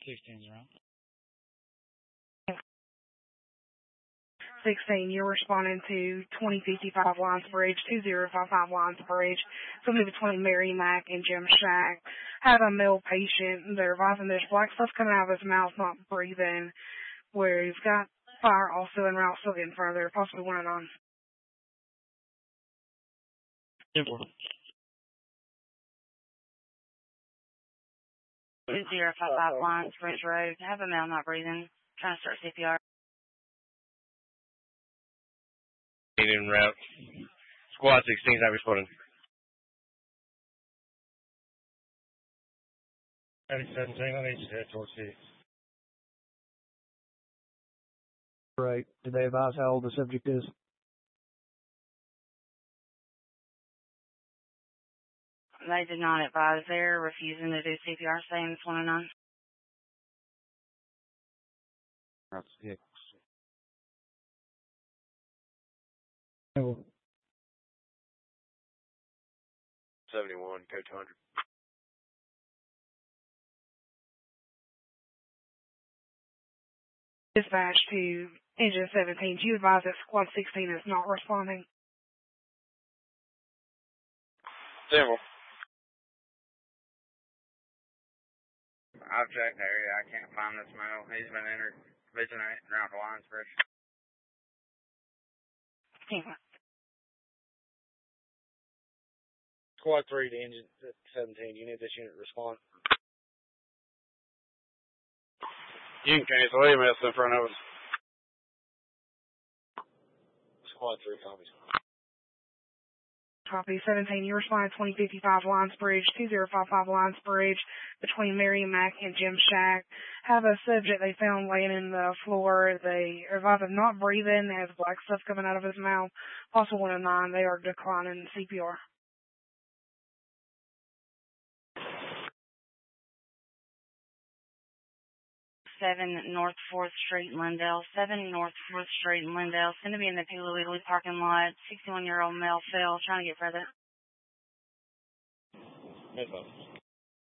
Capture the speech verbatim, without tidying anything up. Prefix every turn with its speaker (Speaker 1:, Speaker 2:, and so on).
Speaker 1: sixteen's around.
Speaker 2: sixteen, you're responding to twenty fifty-five Lines Bridge, two zero five five Lines Bridge, something between Mary Mack and Jim Shack. Have a male patient. They're advising there's black stuff coming out of his mouth, not breathing, where he's got fire also en route, still getting further, possibly one and on.
Speaker 1: Simple.
Speaker 3: two zero five five Lines Bridge Road. Have a male not breathing, trying to start C P R.
Speaker 4: En route. Squad sixteen, I responding.
Speaker 5: seventeen, I need you to head towards six.
Speaker 6: Right. Did they advise how old the subject is?
Speaker 3: They did not advise. They're refusing to do C P R, saying it's one and nine.
Speaker 4: Route six. seventy-one, code two hundred.
Speaker 2: Dispatch to Engine seventeen. Do you advise that Squad sixteen is not responding?
Speaker 4: Simple. I've checked the area. I can't find this male. He's been entered vigilant around the Lines Bridge.
Speaker 2: Yeah.
Speaker 5: Squad three to Engine seventeen. You need this unit to respond.
Speaker 4: You can cancel E M S in front of us.
Speaker 5: Squad three copies.
Speaker 2: Copy seventeen, you responded twenty fifty-five Lines Bridge, two zero five five Lines Bridge, between Mary Mack and Jim Shack. Have a subject they found laying in the floor. They are either not breathing, has black stuff coming out of his mouth, possible one and nine. They are declining C P R.
Speaker 3: seven North fourth Street, Lindale. seven North fourth Street, Lindale. Send to be in the Piggly Wiggly parking lot. sixty-one-year-old male fell, trying to get further.
Speaker 5: Midfield.